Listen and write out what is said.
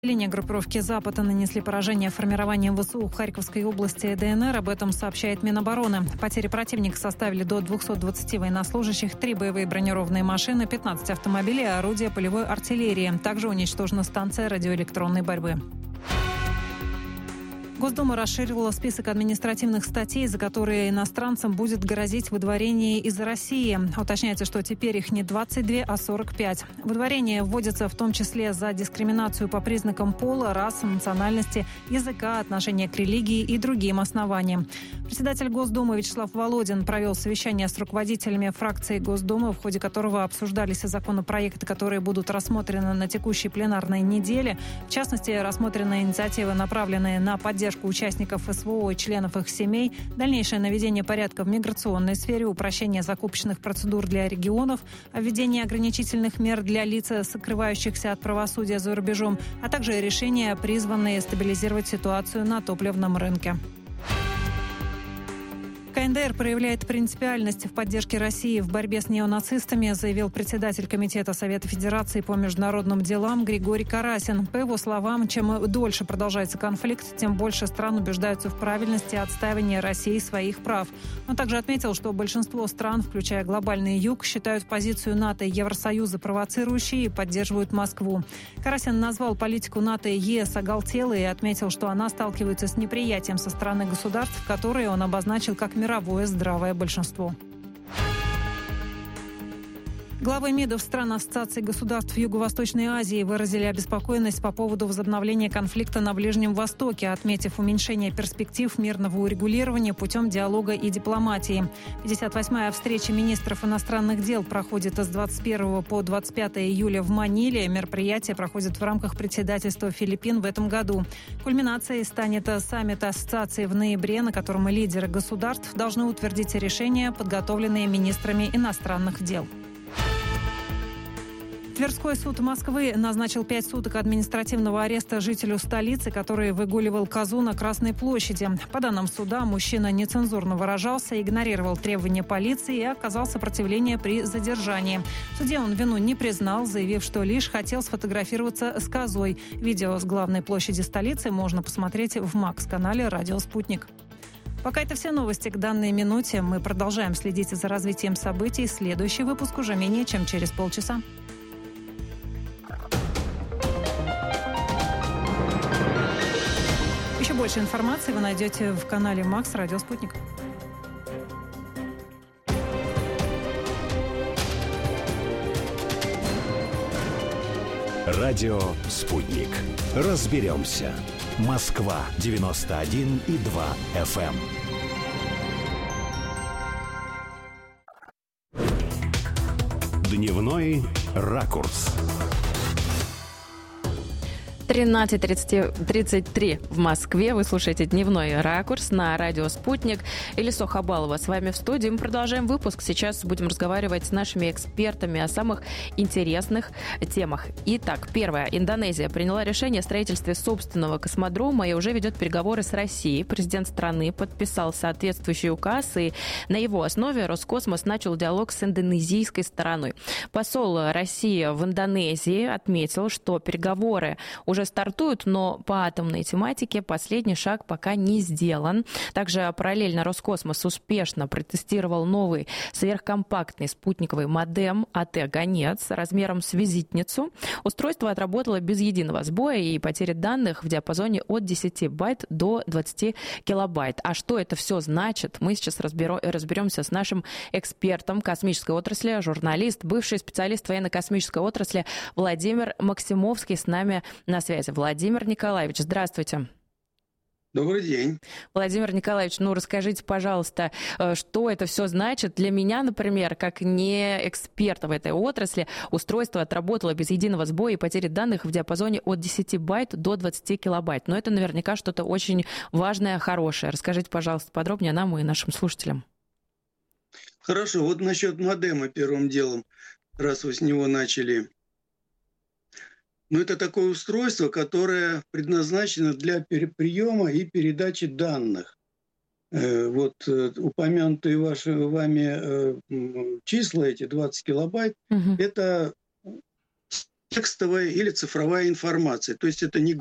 Линии группировки «Запада» нанесли поражение формированием ВСУ в Харьковской области и ДНР. Об этом сообщает Минобороны. Потери противника составили до 220 военнослужащих, 3 боевые бронированные машины, 15 автомобилей и орудия полевой артиллерии. Также уничтожена станция радиоэлектронной борьбы. Госдума расширила список административных статей, за которые иностранцам будет грозить выдворение из России. Уточняется, что теперь их не 22, а 45. Выдворение вводится в том числе за дискриминацию по признакам пола, расы, национальности, языка, отношения к религии и другим основаниям. Председатель Госдумы Вячеслав Володин провел совещание с руководителями фракции Госдумы, в ходе которого обсуждались законопроекты, которые будут рассмотрены на текущей пленарной неделе. В частности, рассмотрены инициативы, направленные на поддержку участников СВО и членов их семей, дальнейшее наведение порядка в миграционной сфере, упрощение закупочных процедур для регионов, введение ограничительных мер для лиц, скрывающихся от правосудия за рубежом, а также решения, призванные стабилизировать ситуацию на топливном рынке. КНДР проявляет принципиальность в поддержке России в борьбе с неонацистами, заявил председатель Комитета Совета Федерации по международным делам Григорий Карасин. По его словам, чем дольше продолжается конфликт, тем больше стран убеждаются в правильности отстаивания России своих прав. Он также отметил, что большинство стран, включая глобальный Юг, считают позицию НАТО и Евросоюза провоцирующей и поддерживают Москву. Карасин назвал политику НАТО и ЕС оголтелой и отметил, что она сталкивается с неприятием со стороны государств, которые он обозначил как мировое здравое большинство. Главы МИДов стран Ассоциации государств Юго-Восточной Азии выразили обеспокоенность по поводу возобновления конфликта на Ближнем Востоке, отметив уменьшение перспектив мирного урегулирования путем диалога и дипломатии. 58-я встреча министров иностранных дел проходит с 21 по 25 июля в Маниле. Мероприятие проходит в рамках председательства Филиппин в этом году. Кульминацией станет саммит Ассоциации в ноябре, на котором лидеры государств должны утвердить решения, подготовленные министрами иностранных дел. Тверской суд Москвы назначил 5 суток административного ареста жителю столицы, который выгуливал козу на Красной площади. По данным суда, мужчина нецензурно выражался, игнорировал требования полиции и оказал сопротивление при задержании. В суде он вину не признал, заявив, что лишь хотел сфотографироваться с козой. Видео с главной площади столицы можно посмотреть в МАКС-канале «Радио Спутник». Пока это все новости к данной минуте. Мы продолжаем следить за развитием событий. Следующий выпуск уже менее чем через полчаса. Еще больше информации вы найдете в канале МАКС «Радио Спутник». Радио «Спутник». Разберемся. Москва 91,2 FM. Дневной ракурс. 13:33 в Москве. Вы слушаете «Дневной ракурс» на радио «Спутник». Элисо Хабалова с вами в студии. Мы продолжаем выпуск. Сейчас будем разговаривать с нашими экспертами о самых интересных темах. Итак, первое. Индонезия приняла решение о строительстве собственного космодрома и уже ведет переговоры с Россией. Президент страны подписал соответствующий указ, и на его основе Роскосмос начал диалог с индонезийской стороной. Посол России в Индонезии отметил, что переговоры уже стартуют, но по атомной тематике последний шаг пока не сделан. Также параллельно Роскосмос успешно протестировал новый сверхкомпактный спутниковый модем АТ-Гонец размером с визитницу. Устройство отработало без единого сбоя и потери данных в диапазоне от 10 байт до 20 килобайт. А что это все значит, мы сейчас разберемся с нашим экспертом космической отрасли, журналист, бывший специалист военно-космической отрасли Владимир Максимовский с нами на связи. Владимир Николаевич, здравствуйте. Добрый день. Владимир Николаевич, расскажите, пожалуйста, что это все значит? Для меня, например, как не эксперта в этой отрасли, устройство отработало без единого сбоя и потери данных в диапазоне от 10 байт до 20 килобайт. Но это наверняка что-то очень важное, хорошее. Расскажите, пожалуйста, подробнее нам и нашим слушателям. Хорошо, вот насчет модема первым делом, раз вы с него начали. Это такое устройство, которое предназначено для приема и передачи данных. Упомянутые вами числа, эти 20 килобайт, это текстовая или цифровая информация. То есть это не